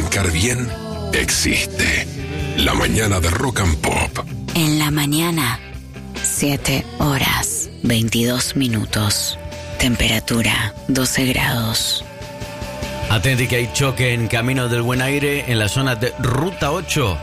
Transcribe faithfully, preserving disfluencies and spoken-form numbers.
arrancar bien existe. La mañana de Rock and Pop. En la mañana, siete horas, veintidós minutos. Temperatura, doce grados. Atenti que hay choque en Camino del Buen Aire en la zona de Ruta ocho.